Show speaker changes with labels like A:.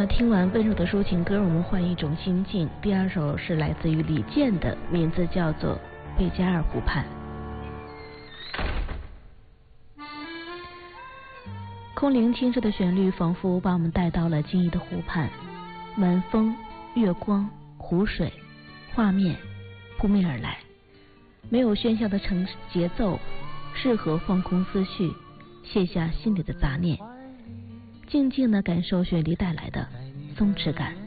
A: 那听完温柔的抒情歌，我们换一种心境。第二首是来自于李健的，名字叫做《贝加尔湖畔》。空灵清澈的旋律仿佛把我们带到了静谧的湖畔，晚风、月光、湖水，画面扑面而来，没有喧嚣的城市节奏，适合放空思绪，卸下心里的杂念，静静地感受旋律带来的松弛感。